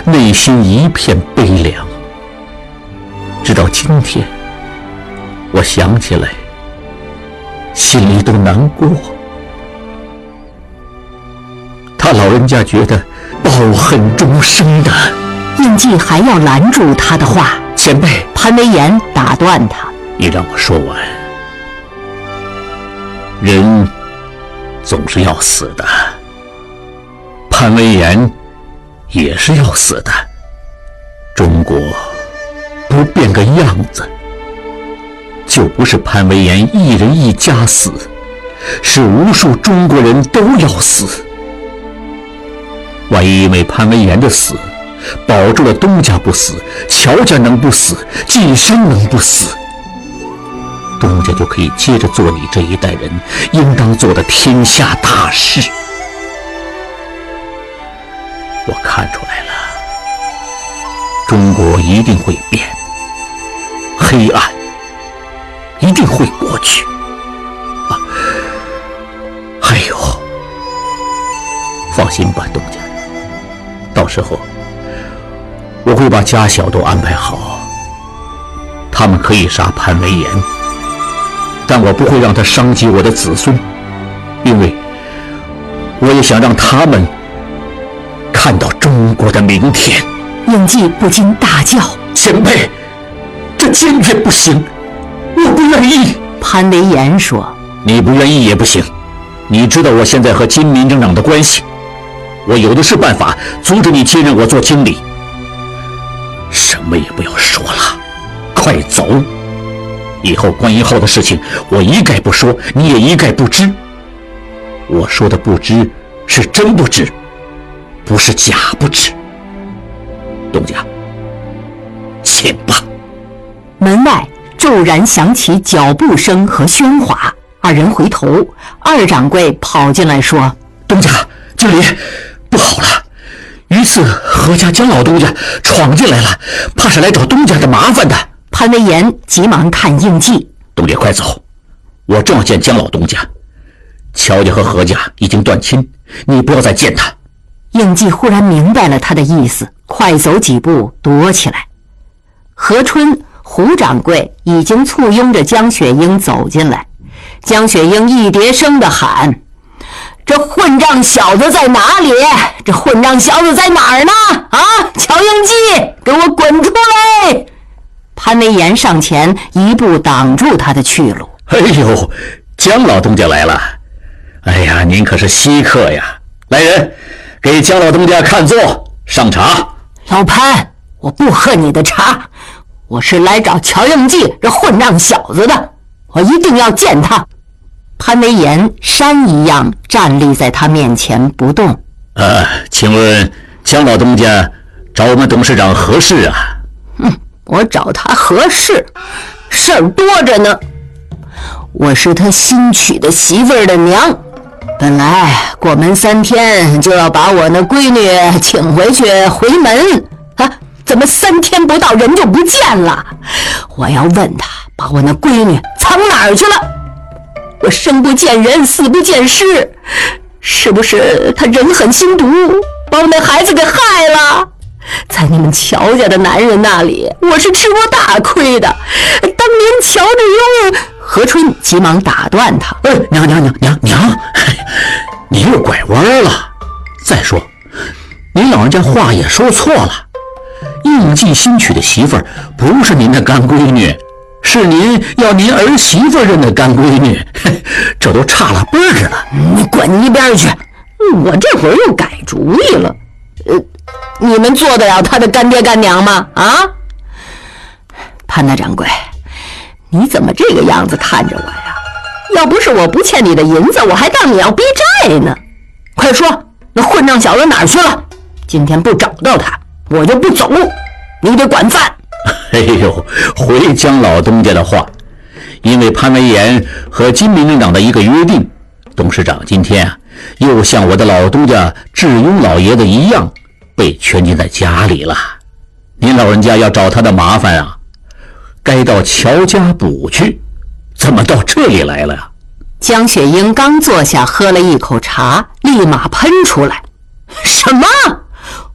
内心一片悲凉。直到今天，我想起来，心里都难过。他老人家觉得抱恨终生的。 应季还要拦住他的话， 前辈， 潘维岩打断他：“ 你让我说完。人总是要死的，潘维岩也是要死的。中国不变个样子，就不是潘维岩一人一家死，是无数中国人都要死。万一因为潘维岩的死，保住了东家不死，乔家能不死，晋升能不死，东家就可以接着做你这一代人应当做的天下大事。我看出来了，中国一定会变，黑暗一定会过去。还有，放心吧，东家，到时候我会把家小都安排好，他们可以杀潘维岩，但我不会让他伤及我的子孙，因为我也想让他们看到中国的明天。 应季不禁大叫：“ 前辈，这坚决不行，我不愿意。” 潘维岩说：“ 你不愿意也不行，你知道我现在和金民政长的关系，我有的是办法阻止你接任我做经理。什么也不要说了，快走！以后关1号的事情，我一概不说，你也一概不知。我说的不知，是真不知，不是假不知。东家，请吧。” 门外骤然响起脚步声和喧哗，二人回头，二掌柜跑进来说：“ 东家，经理，不好了！于是何家姜老东家闯进来了，怕是来找东家的麻烦的。” 潘维岩急忙看应季：“ 东家快走，我正要见姜老东家。乔家和何家已经断亲，你不要再见他。” 应季忽然明白了他的意思，快走几步躲起来。何春、胡掌柜已经簇拥着江雪英走进来。江雪英一叠声地喊：“这混账小子在哪里？这混账小子在哪儿呢？啊，乔应季，给我滚出来！”潘维岩上前一步挡住他的去路。 “哎呦，姜老东家来了！哎呀，您可是稀客呀！来人，给姜老东家看座，上茶。”“ 老潘，我不喝你的茶，我是来找乔应季这混账小子的，我一定要见他。”潘维岩山一样站立在他面前不动。 “请问姜老东家找我们董事长何事啊？”“ 我找他何事？事儿多着呢。我是他新娶的媳妇儿的娘，本来过门3天就要把我那闺女请回去回门啊，怎么3天不到人就不见了？我要问他把我那闺女藏哪儿去了。我生不见人，死不见尸，是不是他人狠心毒，把我那孩子给害了？在你们乔家的男人那里，我是吃过大亏的。当年乔志庸……”何春急忙打断他：“ 娘，你又拐弯了。再说，您老人家话也说错了。应季新娶的媳妇儿不是您的干闺女，是您要您儿媳妇认的干闺女，这都差了辈儿了。”“ 你滚一边去！我这会儿又改主意了。你们做得了他的干爹干娘吗？啊？”“潘大掌柜，你怎么这个样子看着我呀？要不是我不欠你的银子，我还当你要逼债呢。快说，那混账小子哪儿去了？今天不找到他，我就不走，你得管饭。”“ 哎呦，回姜老东家的话，因为潘维岩和金民政长的一个约定，董事长今天又像我的老东家志庸老爷子一样被圈禁在家里了。您老人家要找他的麻烦啊，该到乔家补去，怎么到这里来了呀？” 江雪英刚坐下喝了一口茶，立马喷出来：“什么？